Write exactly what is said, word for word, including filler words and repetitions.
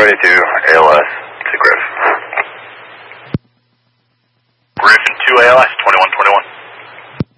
eighty-two, A L S to Griff. Griffin two A L S, twenty-one twenty-one.